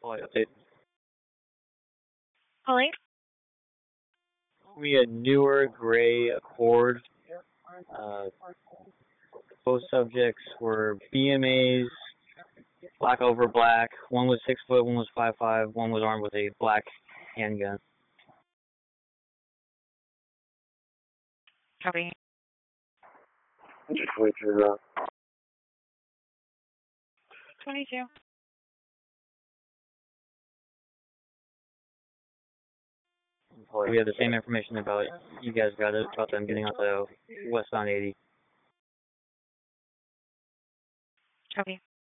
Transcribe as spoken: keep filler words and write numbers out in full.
Polite update. Polite? We had newer gray Accord. Uh, both subjects were B M As, black over black. One was six foot, one was five five, one was armed with a black handgun. Copy. Just wait for that. twenty-two. We have the same information about you guys got it about them getting out the westbound eighty. Copy.